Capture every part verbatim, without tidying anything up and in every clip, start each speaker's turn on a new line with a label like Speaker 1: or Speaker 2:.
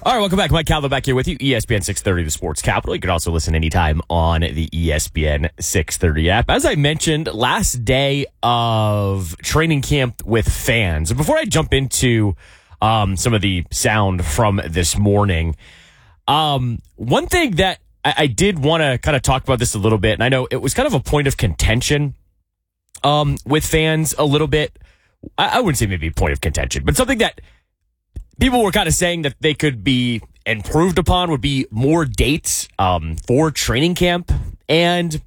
Speaker 1: All right, welcome back. Mike Calvo back here with you. E S P N six thirty, the Sports Capital. You can also listen anytime on the E S P N six thirty app. As I mentioned, last day of training camp with fans. Before I jump into um, some of the sound from this morning, um, one thing that I, I did want to kind of talk about this a little bit, and I know it was kind of a point of contention um, with fans a little bit. I, I wouldn't say maybe a point of contention, but something that people were kind of saying that they could be improved upon would be more dates um, for training camp. And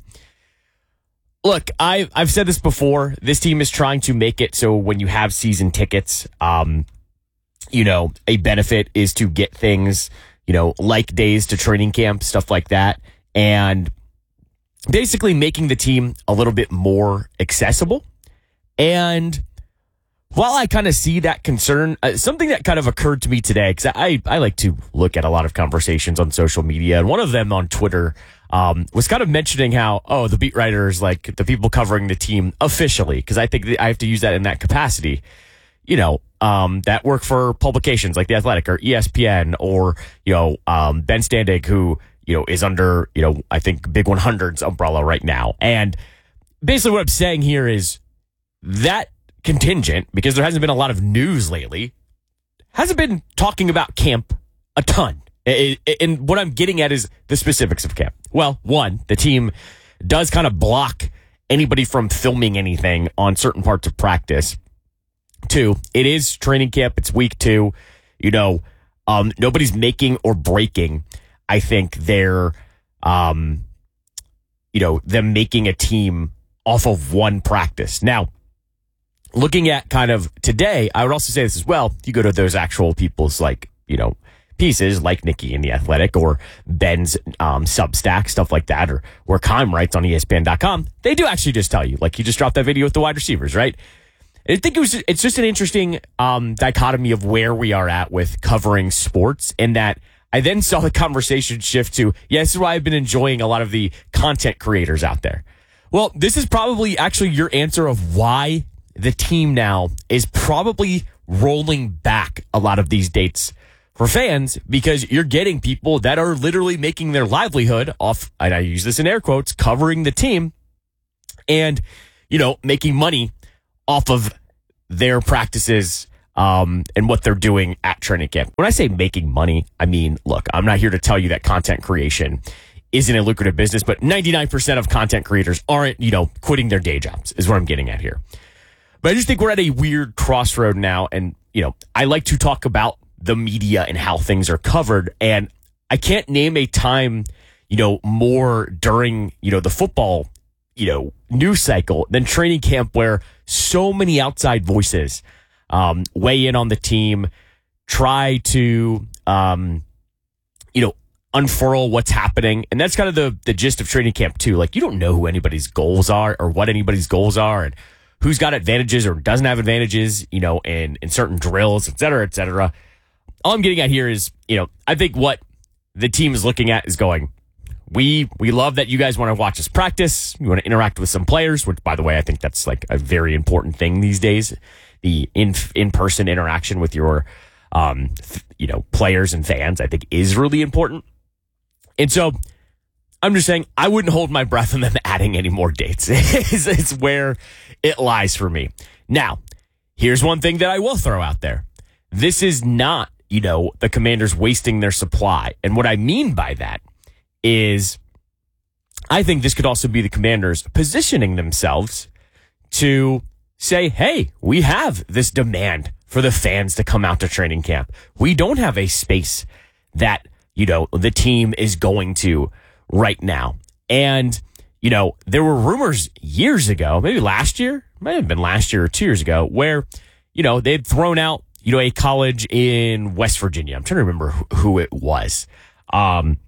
Speaker 1: look, I, I've said this before. This team is trying to make it so when you have season tickets, um, you know, a benefit is to get things, you know, like days to training camp, stuff like that. And basically making the team a little bit more accessible. And while I kind of see that concern, uh, something that kind of occurred to me today, because I, I like to look at a lot of conversations on social media, and one of them on Twitter um, was kind of mentioning how, oh, the beat writers, like the people covering the team officially, because I think that I have to use that in that capacity, you know, um, that work for publications like The Athletic or E S P N or, you know, um, Ben Standig, who, you know, is under, you know, I think Big one hundred's umbrella right now. And basically what I'm saying here is that contingent, because there hasn't been a lot of news lately, hasn't been talking about camp a ton. And what I'm getting at is the specifics of camp. Well, one, the team does kind of block anybody from filming anything on certain parts of practice. Two, it is training camp. It's week two. You know, um, nobody's making or breaking, I think, their, um, you know, them making a team off of one practice. Now, looking at kind of today, I would also say this as well. You go to those actual people's, like, you know, pieces like Nikki in The Athletic or Ben's um, Substack, stuff like that, or where Kime writes on E S P N dot com. They do actually just tell you, like, he just dropped that video with the wide receivers, right? I think it was, it's just an interesting um, dichotomy of where we are at with covering sports, in that I then saw the conversation shift to, yeah, this is why I've been enjoying a lot of the content creators out there. Well, this is probably actually your answer of why the team now is probably rolling back a lot of these dates for fans, because you're getting people that are literally making their livelihood off, and I use this in air quotes, covering the team and, you know, making money off of their practices um, and what they're doing at training camp. When I say making money, I mean, look, I'm not here to tell you that content creation isn't a lucrative business, but ninety-nine percent of content creators aren't, you know, quitting their day jobs is what I'm getting at here. But I just think we're at a weird crossroad now. And, you know, I like to talk about the media and how things are covered. And I can't name a time, you know, more during, you know, the football, you know, news cycle than training camp, where so many outside voices um, weigh in on the team, try to, um, you know, unfurl what's happening. And that's kind of the, the gist of training camp, too. Like, you don't know who anybody's goals are or what anybody's goals are, and who's got advantages or doesn't have advantages, you know, in, in certain drills, et cetera, et cetera. All I'm getting at here is, you know, I think what the team is looking at is going, we we love that you guys want to watch us practice. You want to interact with some players, which, by the way, I think that's like a very important thing these days. The in, in-person interaction with your, um, you know, players and fans, I think, is really important. And so I'm just saying, I wouldn't hold my breath on them adding any more dates. it's, it's where it lies for me. Now, here's one thing that I will throw out there. This is not, you know, the Commanders wasting their supply. And what I mean by that is, I think this could also be the Commanders positioning themselves to say, hey, we have this demand for the fans to come out to training camp. We don't have a space that, you know, the team is going to right now. And, you know, there were rumors years ago, maybe last year, might have been last year or two years ago, where, you know, they'd thrown out, you know, a college in West Virginia. I'm trying to remember who, who it was. Um,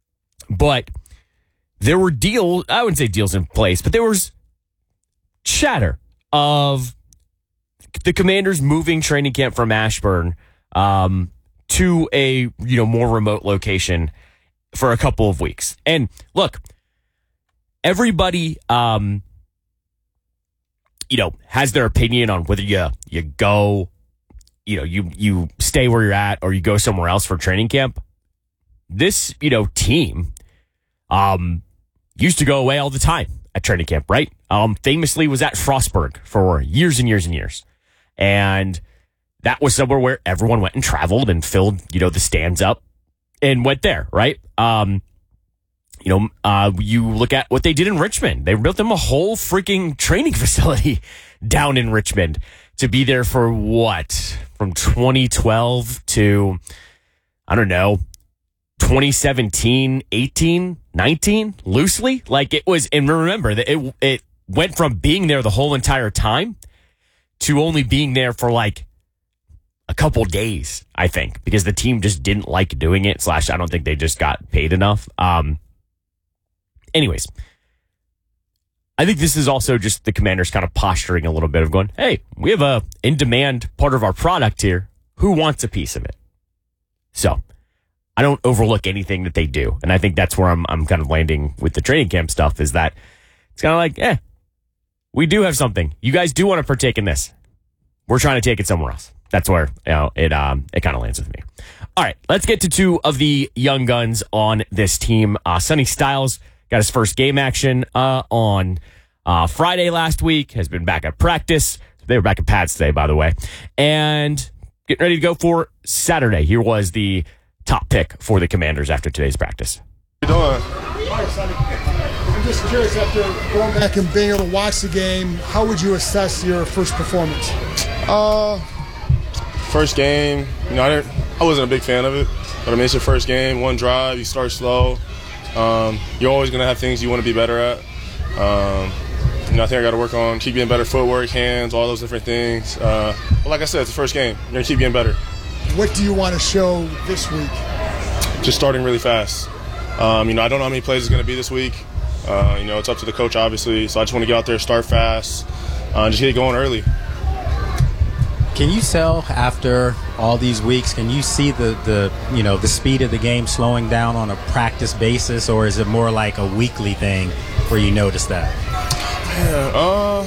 Speaker 1: but there were deals, I wouldn't say deals in place, but there was chatter of the Commanders moving training camp from Ashburn um, to a, you know, more remote location for a couple of weeks. And look, everybody, um, you know, has their opinion on whether you, you go, you know, you, you stay where you're at or you go somewhere else for training camp. This, you know, team, um, used to go away all the time at training camp, right? Um, famously was at Frostburg for years and years and years. And that was somewhere where everyone went and traveled and filled, you know, the stands up and went there, right? Um, you know, uh, you look at what they did in Richmond. They built them a whole freaking training facility down in Richmond to be there for what? From twenty twelve to, I don't know, twenty seventeen, eighteen, nineteen, loosely. Like it was, and remember that it, it went from being there the whole entire time to only being there for like a couple days, I think, because the team just didn't like doing it. Slash, I don't think they just got paid enough. Um, anyways, I think this is also just the Commanders kind of posturing a little bit of going, hey, we have a in-demand part of our product here. Who wants a piece of it? So I don't overlook anything that they do. And I think that's where I'm I'm kind of landing with the training camp stuff, is that it's kind of like, eh, we do have something. You guys do want to partake in this. We're trying to take it somewhere else. That's where, you know, it um it kind of lands with me. All right, let's get to two of the young guns on this team. Uh, Sonny Styles got his first game action uh, on uh, Friday last week, has been back at practice. They were back at pads today, by the way. And getting ready to go for Saturday. Here was the top pick for the Commanders after today's practice.
Speaker 2: How you doing?
Speaker 3: I'm just curious, after going back and being able to watch the game, how would you assess your first performance?
Speaker 2: Uh, first game, you know, I didn't, I wasn't a big fan of it, but I mean, it's your first game, one drive, you start slow. Um, you're always going to have things you want to be better at. Um, you know, I think I got to work on keep getting better footwork, hands, all those different things. Uh, but like I said, it's the first game. You're going to keep getting better.
Speaker 3: What do you want to show this week?
Speaker 2: Just starting really fast. Um, you know, I don't know how many plays it's going to be this week. Uh, you know, it's up to the coach, obviously. So I just want to get out there, start fast, uh, and just get it going early.
Speaker 4: Can you tell after all these weeks, can you see the, the you know the speed of the game slowing down on a practice basis, or is it more like a weekly thing where you notice that?
Speaker 2: Yeah, uh,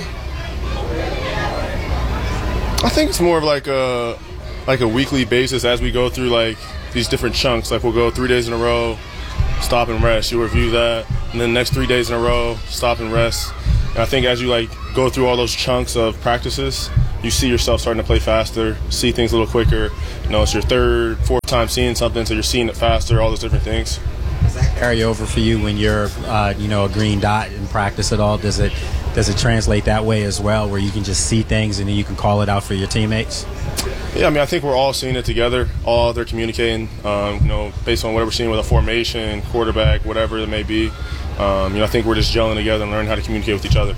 Speaker 2: I think it's more of like a like a weekly basis as we go through like these different chunks. Like we'll go three days in a row, stop and rest. You review that, and then the next three days in a row, stop and rest. And I think as you like go through all those chunks of practices, you see yourself starting to play faster, see things a little quicker. You know, it's your third, fourth time seeing something, so you're seeing it faster, all those different things.
Speaker 4: Does that carry over for you when you're, uh, you know, a green dot in practice at all? Does it does it translate that way as well, where you can just see things and then you can call it out for your teammates?
Speaker 2: Yeah, I mean, I think we're all seeing it together. All they're communicating, um, you know, based on whatever we're seeing with a formation, quarterback, whatever it may be. Um, you know, I think we're just gelling together and learning how to communicate with each other.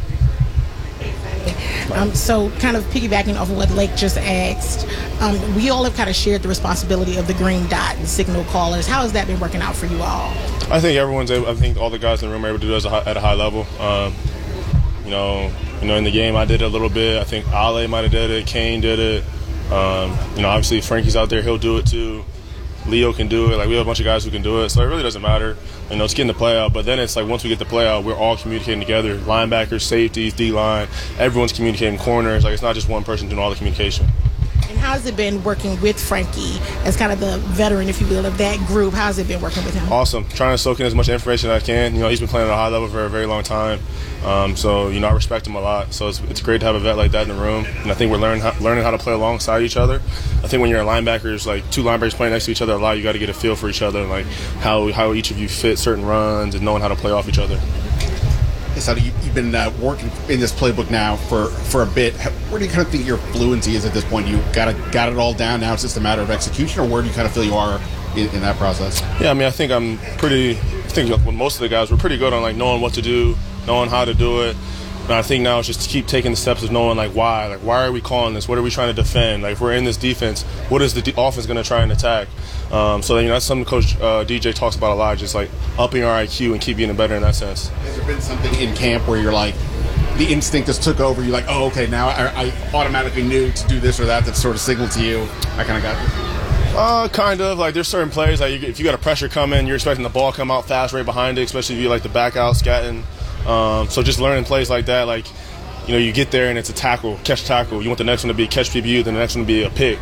Speaker 5: Um, so kind of piggybacking off of what Lake just asked, um, we all have kind of shared the responsibility of the green dot and signal callers. How has that been working out for you all?
Speaker 2: I think everyone's able, I think all the guys in the room are able to do it at a high level. Um, you know, you know, in the game I did it a little bit. I think Ale might have did it. Kane did it. Um, you know, obviously Frankie's out there. He'll do it too. Leo can do it. Like, we have a bunch of guys who can do it. So it really doesn't matter. You know, it's getting the play out. But then it's like once we get the play out, we're all communicating together. Linebackers, safeties, D-line. Everyone's communicating corners. Like, it's not just one person doing all the communication.
Speaker 5: And how has it been working with Frankie as kind of the veteran, if you will, of that group? How has it been working with him?
Speaker 2: Awesome. Trying to soak in as much information as I can. You know, he's been playing at a high level for a very long time. Um, so, you know, I respect him a lot. So it's, it's great to have a vet like that in the room. And I think we're learning how, learning how to play alongside each other. I think when you're a linebacker, it's like two linebackers playing next to each other a lot. You got to get a feel for each other, like how, how each of you fit certain runs and knowing how to play off each other.
Speaker 6: So you've been uh, working in this playbook now for, for a bit. Where do you kind of think your fluency is at this point? You got it, got it all down now. It's just a matter of execution, or where do you kind of feel you are in, in that process?
Speaker 2: Yeah, I mean, I think I'm pretty. I think with most of the guys, we're pretty good on like knowing what to do, knowing how to do it. And I think now it's just to keep taking the steps of knowing like why, like why are we calling this? What are we trying to defend? Like if we're in this defense, what is the de- offense going to try and attack? Um, so you know that's something Coach uh, D J talks about a lot, just like upping our I Q and keep getting better in that sense.
Speaker 6: Has there been something in camp where you're like, the instinct just took over? You're like, oh, okay, now I, I automatically knew to do this or that. That sort of signaled to you, I kind of got this.
Speaker 2: Uh, kind of. Like, there's certain plays, like, you, if you got a pressure coming, you're expecting the ball to come out fast right behind it, especially if you like the back out, scatting. Um, so just learning plays like that, like, you know, you get there and it's a tackle, catch tackle. You want the next one to be a catch P B U, then the next one to be a pick.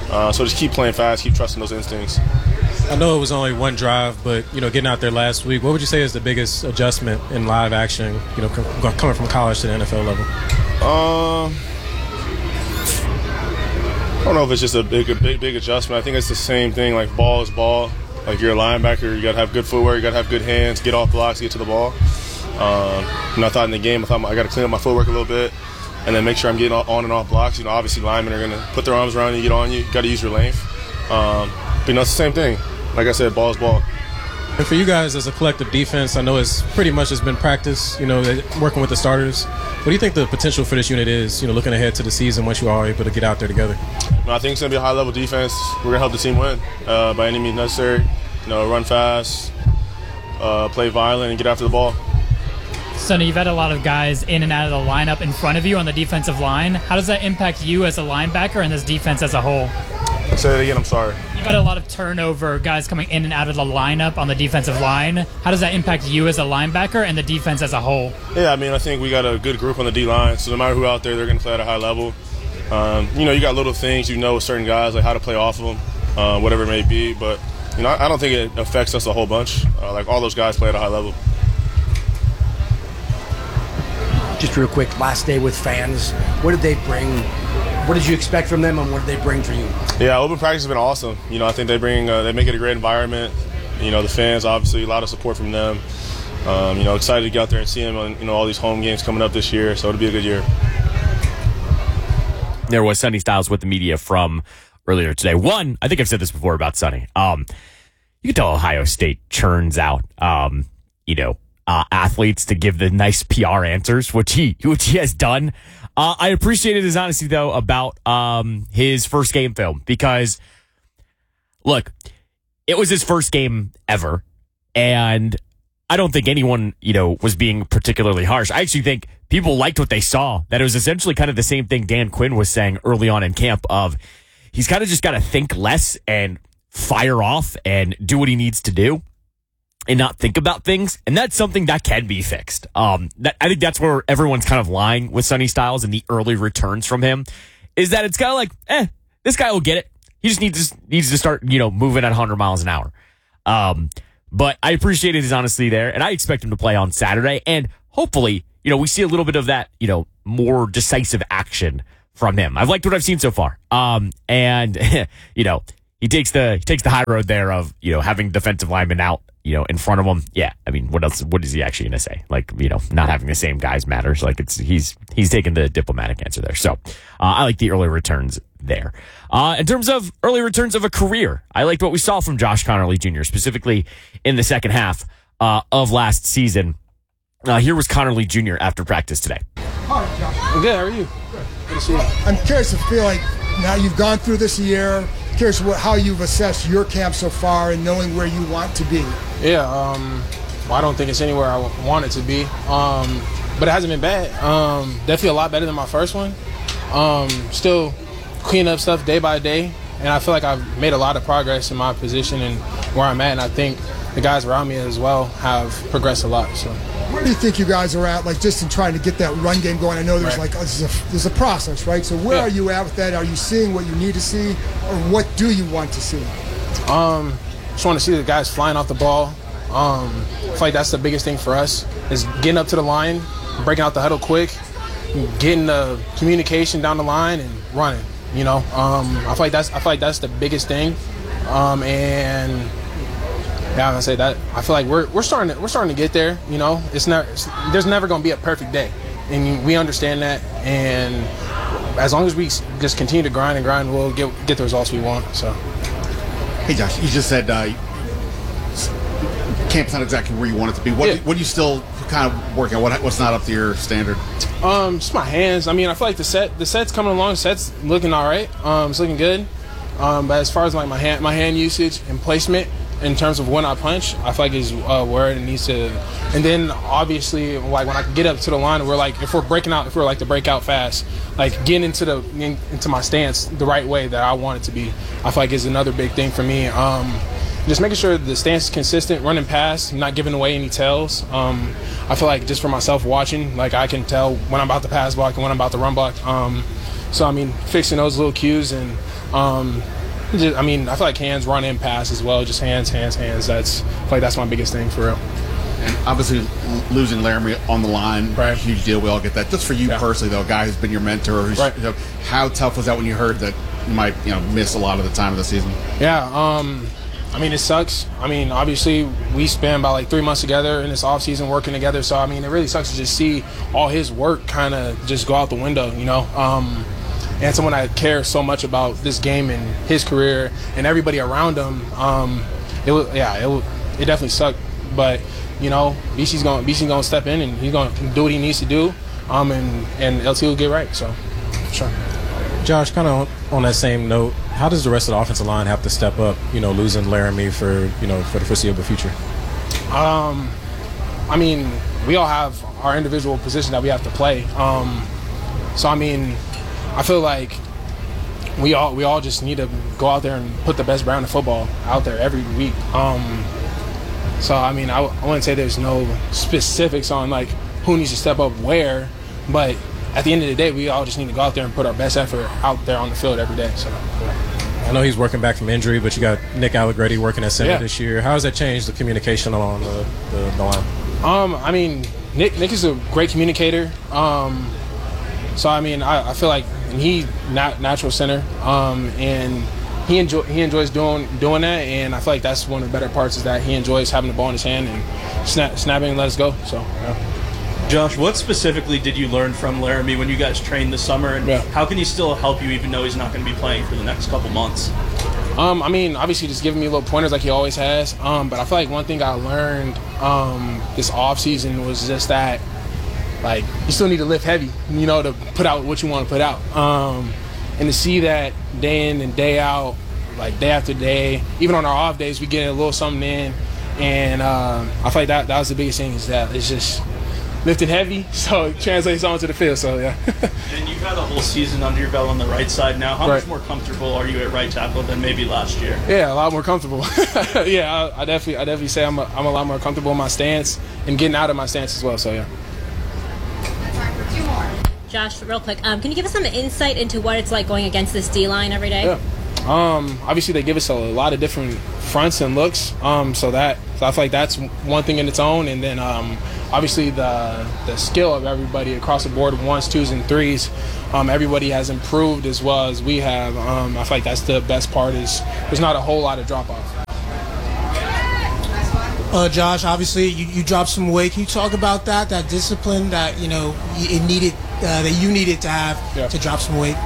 Speaker 2: Uh, so just keep playing fast, keep trusting those instincts.
Speaker 7: I know it was only one drive, but, you know, getting out there last week, what would you say is the biggest adjustment in live action, you know, com- coming from college to the N F L level?
Speaker 2: Um, I don't know if it's just a big, a big, big adjustment. I think it's the same thing, like ball is ball. Like you're a linebacker, you got to have good footwork, you got to have good hands, get off blocks, get to the ball. Um, and I thought in the game, I thought I got to clean up my footwork a little bit and then make sure I'm getting on and off blocks. You know, obviously linemen are going to put their arms around you, get on you, you got to use your length. Um, but, you know, it's the same thing. Like I said, ball is ball.
Speaker 7: And for you guys as a collective defense, I know it's pretty much has been practice, you know, working with the starters. What do you think the potential for this unit is, you know, looking ahead to the season once you are able to get out there together?
Speaker 2: I think it's going to be a high-level defense. We're going to help the team win uh, by any means necessary. You know, run fast, uh, play violent, and get after the ball.
Speaker 8: Sonny, you've had a lot of guys in and out of the lineup in front of you on the defensive line. How does that impact you as a linebacker and this defense as a whole?
Speaker 2: Say it again, I'm sorry.
Speaker 8: You've had a lot of turnover, guys coming in and out of the lineup on the defensive line. How does that impact you as a linebacker and the defense as a whole?
Speaker 2: Yeah, I mean, I think we got a good group on the D-line, so no matter who out there, they're going to play at a high level. Um, you know, you got little things you know with certain guys, like how to play off of them, uh, whatever it may be. But, you know, I, I don't think it affects us a whole bunch. Uh, like, all those guys play at a high level.
Speaker 9: Just real quick, last day with fans, what did they bring? What did you expect from them, and what did they bring for you?
Speaker 2: Yeah, open practice has been awesome. You know, I think they bring, uh, they make it a great environment. You know, the fans, obviously, a lot of support from them. Um, you know, excited to get out there and see them on, you know, all these home games coming up this year, so it'll be a good year.
Speaker 1: There was Sonny Styles with the media from earlier today. One, I think I've said this before about Sonny. Um, you can tell Ohio State churns out, um, you know, uh, athletes to give the nice P R answers, which he, which he has done. Uh, I appreciated his honesty, though, about um, his first game film because, look, it was his first game ever, and I don't think anyone, you know, was being particularly harsh. I actually think people liked what they saw, that it was essentially kind of the same thing Dan Quinn was saying early on in camp of he's kind of just got to think less and fire off and do what he needs to do and not think about things. And that's something that can be fixed. Um, that, I think that's where everyone's kind of lying with Sonny Styles and the early returns from him is that it's kind of like, eh, this guy will get it. He just needs to, needs to start, you know, moving at one hundred miles an hour. Um, but I appreciated his honesty there, and I expect him to play on Saturday. And hopefully, you know, we see a little bit of that, you know, more decisive action from him. I've liked what I've seen so far. Um, and, you know, he takes the he takes the high road there of, you know, having defensive linemen out, you know, in front of him. Yeah, I mean, what else? What is he actually going to say? Like, you know, not having the same guys matters. Like, it's he's he's taking the diplomatic answer there. So uh, I like the early returns there. Uh, in terms of early returns of a career, I liked what we saw from Josh Conerly Junior, specifically in the second half uh, of last season. Uh, here was Conerly Junior after practice today.
Speaker 3: Hi, Josh.
Speaker 10: I'm good. How are you? Good to see you.
Speaker 3: I'm curious to feel like now you've gone through this year. Curious what, how you've assessed your camp so far and knowing where you want to be.
Speaker 10: Yeah, um, well, I don't think it's anywhere I w- want it to be, um, but it hasn't been bad. Um, definitely a lot better than my first one. Um, still cleaning up stuff day by day, and I feel like I've made a lot of progress in my position and where I'm at, and I think the guys around me as well have progressed a lot. So.
Speaker 3: Where do you think you guys are at, like just in trying to get that run game going? I know there's
Speaker 10: right.
Speaker 3: like there's a, there's a process, right? So where
Speaker 10: yeah.
Speaker 3: are you at with that? Are you seeing what you need to see, or what do you want to see?
Speaker 10: Um, just want to see the guys flying off the ball. Um, I feel like that's the biggest thing for us is getting up to the line, breaking out the huddle quick, getting the communication down the line, and running. You know, um, I feel like that's I feel like that's the biggest thing, um, and. Yeah, I'm gonna say that. I feel like we're we're starting to, we're starting to get there. You know, it's not it's, there's never gonna be a perfect day, and we understand that. And as long as we just continue to grind and grind, we'll get get the results we want. So.
Speaker 6: Hey, Josh, you just said uh, camp's not exactly where you want it to be. What
Speaker 10: yeah.
Speaker 6: what are you still kind of working on? What what's not up to your standard?
Speaker 10: Um, just my hands. I mean, I feel like the set the set's coming along. The set's looking all right. Um, it's looking good. Um, but as far as like my hand my hand usage and placement. In terms of when I punch, I feel like is uh, where it needs to. And then obviously, like when I get up to the line, we're like, if we're breaking out, if we're like to break out fast, like getting into the in, into my stance the right way that I want it to be, I feel like is another big thing for me. Um, just making sure the stance is consistent, running past, not giving away any tails. Um, I feel like just for myself watching, like I can tell when I'm about to pass block and when I'm about to run block. Um, so I mean, fixing those little cues and. Um, just, I mean, I feel like hands, run, and pass as well. Just hands, hands, hands. That's I feel like that's my biggest thing for real.
Speaker 6: And obviously, l- losing Laramie on the line,
Speaker 10: right.
Speaker 6: huge deal. We all get that. Just for you
Speaker 10: yeah. personally,
Speaker 6: though, a guy who's been your mentor, who's,
Speaker 10: right.
Speaker 6: you know, how tough was that when you heard that you might, you know, miss a lot of the time of the season?
Speaker 10: Yeah, um, I mean, it sucks. I mean, obviously, we spent about like three months together in this off season working together. So I mean, it really sucks to just see all his work kind of just go out the window, you know. Um, and someone that cares so much about this game and his career and everybody around him. Um, it was, yeah, it it definitely sucked, but. You know, B C's going B C's going to step in and he's going to do what he needs to do, um, and and L T will get right. So, sure.
Speaker 7: Josh, kind of on, on that same note, how does the rest of the offensive line have to step up? You know, losing Laramie for you know for the foreseeable future.
Speaker 10: Um, I mean, we all have our individual position that we have to play. Um, so I mean, I feel like we all we all just need to go out there and put the best brand of football out there every week. Um, So, I mean, I, I wouldn't say there's no specifics on, like, who needs to step up where, but at the end of the day, we all just need to go out there and put our best effort out there on the field every day. So, yeah.
Speaker 7: I know he's working back from injury, but you got Nick Allegretti working at center
Speaker 10: yeah.
Speaker 7: this year. How has that changed the communication along the, the, the line?
Speaker 10: Um, I mean, Nick Nick is a great communicator. Um, so, I mean, I, I feel like he's not natural center, um, and – He enjoy he enjoys doing doing that, and I feel like that's one of the better parts is that he enjoys having the ball in his hand and snap, snapping and let us go. So, yeah.
Speaker 11: Josh, what specifically did you learn from Laramie when you guys trained this summer, and
Speaker 10: yeah.
Speaker 11: how can he still help you even though he's not going to be playing for the next couple months?
Speaker 10: Um, I mean, obviously just giving me little pointers like he always has. Um, but I feel like one thing I learned um, this off season was just that, like, you still need to lift heavy, you know, to put out what you want to put out. Um, And to see that day in and day out, like day after day, even on our off days, we get a little something in. And uh, I feel like that, that was the biggest thing is that it's just lifting heavy, so it translates onto the field. So, yeah.
Speaker 11: And you've had a whole season under your belt on the right side now. How
Speaker 10: right.
Speaker 11: much more comfortable are you at right tackle than maybe last year?
Speaker 10: Yeah, a lot more comfortable. yeah, I, I definitely I definitely say I'm a, I'm a lot more comfortable in my stance and getting out of my stance as well. So, yeah.
Speaker 12: Josh, real quick, um, can you give us some insight into what it's like going against this D-line every day?
Speaker 10: Yeah. Um, obviously, they give us a lot of different fronts and looks, um, so that so I feel like that's one thing in its own. And then, um, obviously, the the skill of everybody across the board, ones, twos, and threes, um, everybody has improved as well as we have. Um, I feel like that's the best part is there's not a whole lot of drop-off.
Speaker 13: Uh, Josh, obviously you, you dropped some weight. Can you talk about that, that discipline that you know it needed, uh, that you needed to have yeah. to drop some weight?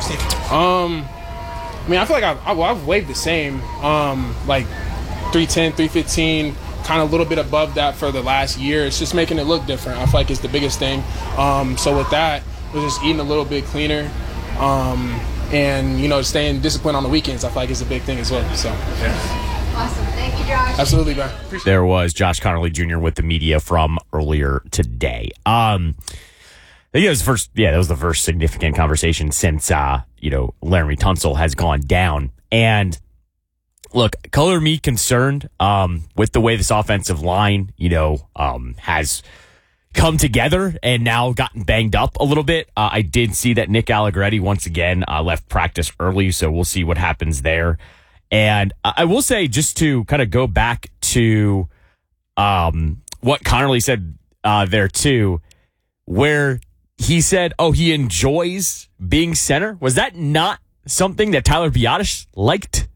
Speaker 10: Um, I mean, I feel like I've, I've, I've weighed the same, um, like three ten, three fifteen, kind of a little bit above that for the last year. It's just making it look different. I feel like it's the biggest thing. Um, so with that, we're just eating a little bit cleaner, um, and you know, staying disciplined on the weekends. I feel like it's a big thing as well. So. Yeah.
Speaker 14: Awesome. Thank you, Josh.
Speaker 10: Absolutely, man.
Speaker 1: There was Josh Conerly Junior with the media from earlier today. Um, I think it was the first, yeah, that was the first significant conversation since, uh, you know, Laramie Tunsil has gone down. And look, color me concerned, um, with the way this offensive line, you know, um, has come together and now gotten banged up a little bit. Uh, I did see that Nick Allegretti once again, uh, left practice early, so we'll see what happens there. And I will say, just to kind of go back to um, what Conerly said uh, there too, where he said, oh, he enjoys being center. Was that not something that Tyler Biadasz liked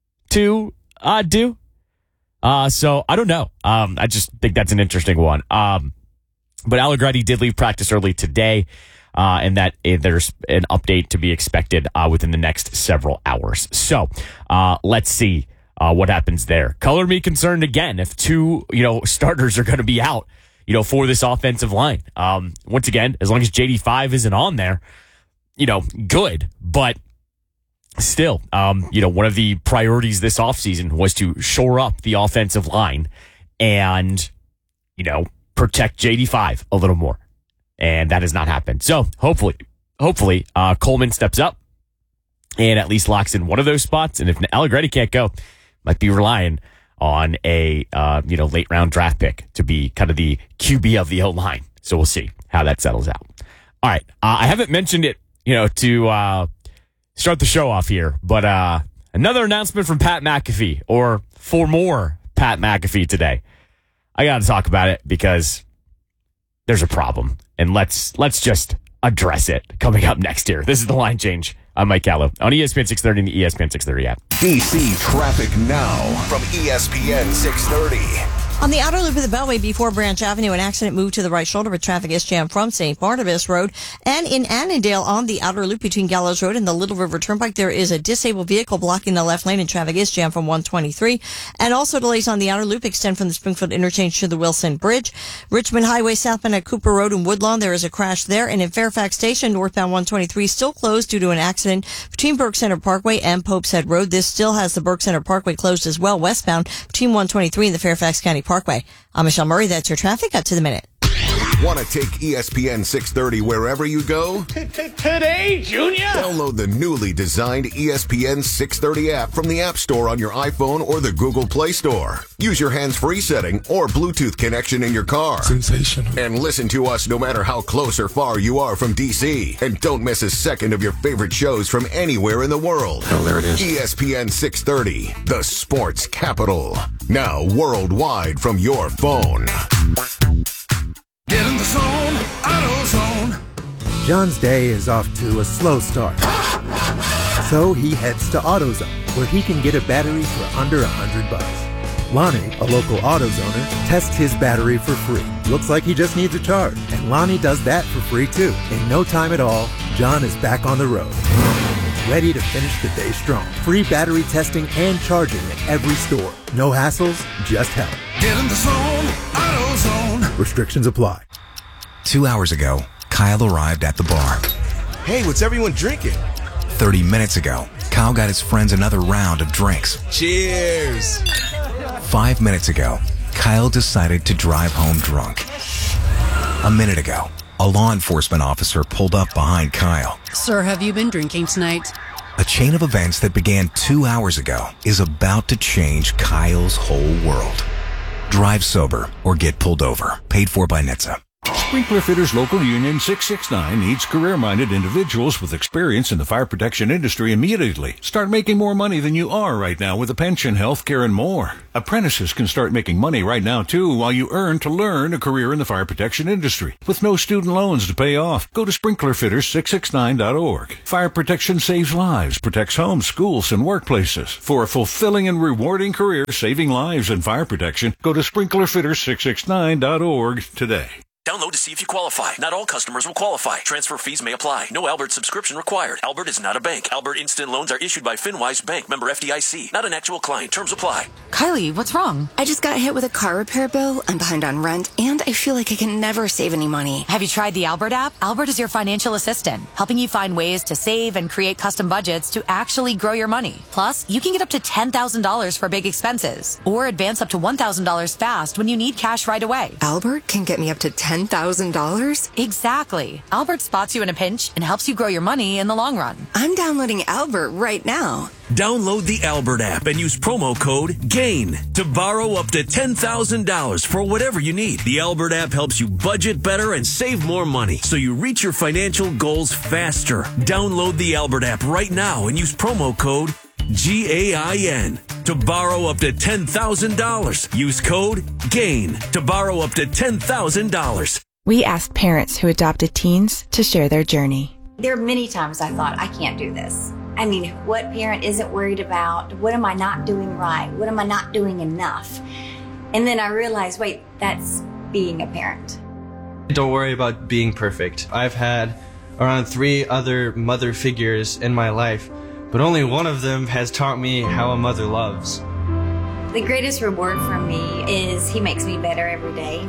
Speaker 1: to uh, do? Uh, so I don't know. Um, I just think that's an interesting one. Um, but Allegretti did leave practice early today. Uh, and that uh, there's an update to be expected uh, within the next several hours. So uh, let's see uh, what happens there. Color me concerned again if two, you know, starters are going to be out, you know, for this offensive line. Um, once again, as long as J D five isn't on there, you know, good. But still, um, you know, one of the priorities this offseason was to shore up the offensive line and, you know, protect J D five a little more. And that has not happened. So hopefully, hopefully, uh, Coleman steps up and at least locks in one of those spots. And if Allegretti can't go, might be relying on a, uh, you know, late round draft pick to be kind of the Q B of the O-line. So we'll see how that settles out. All right. Uh, I haven't mentioned it, you know, to, uh, start the show off here, but, uh, Another announcement from Pat McAfee, or for more Pat McAfee today. I got to talk about it because there's a problem, and let's let's just address it coming up next year. This is The Line Change. I'm Mike Gallo on E S P N six thirty and the E S P N six thirty app.
Speaker 14: D C traffic now from E S P N six thirty.
Speaker 15: On the outer loop of the Beltway before Branch Avenue, an accident moved to the right shoulder with traffic is jammed from Saint Barnabas Road. And in Annandale on the outer loop between Gallows Road and the Little River Turnpike, there is a disabled vehicle blocking the left lane and traffic is jammed from one twenty-three. And also delays on the outer loop extend from the Springfield interchange to the Wilson Bridge. Richmond Highway southbound at Cooper Road and Woodlawn, there is a crash there. And in Fairfax Station, northbound one twenty-three still closed due to an accident between Burke Center Parkway and Pope's Head Road. This still has the Burke Center Parkway closed as well westbound between one twenty-three and the Fairfax County Parkway. I'm Michelle Murray. That's your traffic. Up to the minute.
Speaker 14: Want to take E S P N six thirty wherever you go?
Speaker 16: Today, Junior!
Speaker 14: Download the newly designed E S P N six thirty app from the App Store on your iPhone or the Google Play Store. Use your hands-free setting or Bluetooth connection in your car.
Speaker 16: Sensational.
Speaker 14: And listen to us no matter how close or far you are from D C. And don't miss a second of your favorite shows from anywhere in the world.
Speaker 16: Oh, there it is.
Speaker 14: E S P N six thirty, the sports capital. Now worldwide from your phone.
Speaker 16: Get in the zone, AutoZone.
Speaker 17: John's day is off to a slow start. So he heads to AutoZone, where he can get a battery for under a hundred bucks. Lonnie, a local AutoZoner, tests his battery for free. Looks like he just needs a charge, and Lonnie does that for free too. In no time at all, John is back on the road, ready to finish the day strong. Free battery testing and charging at every store. No hassles, just help.
Speaker 16: Get in the zone, AutoZone.
Speaker 17: Restrictions apply.
Speaker 18: Two hours ago, Kyle arrived at the bar.
Speaker 19: Hey, what's everyone drinking?
Speaker 18: Thirty minutes ago, Kyle got his friends another round of drinks.
Speaker 19: Cheers!
Speaker 18: Five minutes ago, Kyle decided to drive home drunk. A minute ago, a law enforcement officer pulled up behind Kyle.
Speaker 20: Sir, have you been drinking tonight?
Speaker 18: A chain of events that began two hours ago is about to change Kyle's whole world. Drive sober or get pulled over. Paid for by N H T S A.
Speaker 21: Sprinkler Fitters Local Union six six nine needs career-minded individuals with experience in the fire protection industry immediately. Start making more money than you are right now with a pension, health care, and more. Apprentices can start making money right now, too, while you earn to learn a career in the fire protection industry. With no student loans to pay off, go to sprinkler fitters six six nine dot org. Fire protection saves lives, protects homes, schools, and workplaces. For a fulfilling and rewarding career saving lives in fire protection, go to sprinkler fitters six six nine dot org today.
Speaker 22: Download to see if you qualify. Not all customers will qualify. Transfer fees may apply. No Albert subscription required. Albert is not a bank. Albert Instant Loans are issued by FinWise Bank, member F D I C. Not an actual client. Terms apply.
Speaker 23: Kylie, what's wrong? I just got hit with a car repair bill. I'm behind on rent, and I feel like I can never save any money.
Speaker 24: Have you tried the Albert app? Albert is your financial assistant, helping you find ways to save and create custom budgets to actually grow your money. Plus, you can get up to ten thousand dollars for big expenses, or advance up to one thousand dollars fast when you need cash right away.
Speaker 23: Albert can get me up to ten thousand dollars?
Speaker 24: Exactly. Albert spots you in a pinch and helps you grow your money in the long run.
Speaker 23: I'm downloading Albert right now.
Speaker 22: Download the Albert app and use promo code GAIN to borrow up to ten thousand dollars for whatever you need. The Albert app helps you budget better and save more money so you reach your financial goals faster. Download the Albert app right now and use promo code G A I N to borrow up to ten thousand dollars. Use code GAIN to borrow up to ten thousand dollars.
Speaker 25: We asked parents who adopted teens to share their journey.
Speaker 26: There are many times I thought, I can't do this. I mean, what parent isn't worried about? What am I not doing right? What am I not doing enough? And then I realized, wait, that's being a parent.
Speaker 27: Don't worry about being perfect. I've had around three other mother figures in my life, but only one of them has taught me how a mother loves.
Speaker 26: The greatest reward for me is he makes me better every day.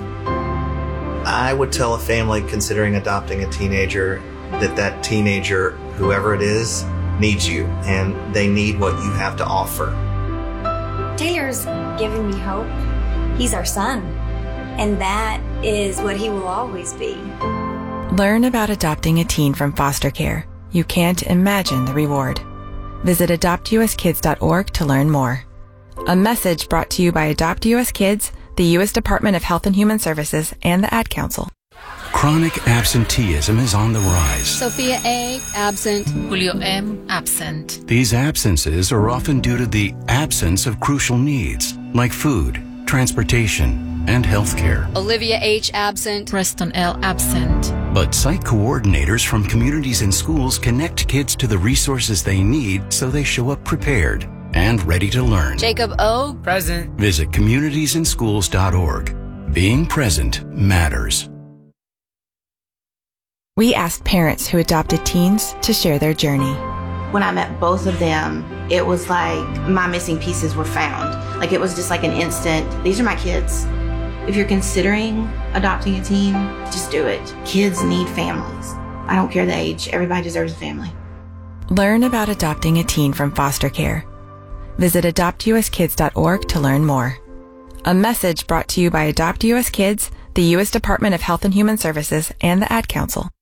Speaker 28: I would tell a family considering adopting a teenager that that teenager, whoever it is, needs you, and they need what you have to offer.
Speaker 26: Taylor's giving me hope. He's our son, and that is what he will always be.
Speaker 25: Learn about adopting a teen from foster care. You can't imagine the reward. Visit adopt u s kids dot org to learn more. A message brought to you by Adopt U S Kids, the U S Department of Health and Human Services, and the Ad Council.
Speaker 2: Chronic absenteeism is on the rise.
Speaker 3: Sophia A. absent.
Speaker 24: Julio M. absent.
Speaker 2: These absences are often due to the absence of crucial needs like food, transportation, and health care.
Speaker 3: Olivia H. absent.
Speaker 24: Preston L. absent.
Speaker 2: But site coordinators from communities and schools connect kids to the resources they need so they show up prepared and ready to learn.
Speaker 3: Jacob O.
Speaker 24: present.
Speaker 2: Visit communities in schools dot org. Being present matters.
Speaker 25: We asked parents who adopted teens to share their journey.
Speaker 4: When I met both of them, it was like my missing pieces were found. Like it was just like an instant, these are my kids. If you're considering adopting a teen, just do it. Kids need families. I don't care the age. Everybody deserves a family.
Speaker 25: Learn about adopting a teen from foster care. Visit adopt u s kids dot org to learn more. A message brought to you by Adopt U S Kids, the U S Department of Health and Human Services, and the Ad Council.